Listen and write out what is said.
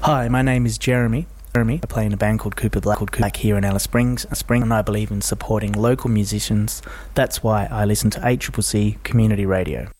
Hi, my name is Jeremy. I play in a band called Cooper Black here in Alice Springs, and I believe in supporting local musicians. That's why I listen to ACCC Community Radio.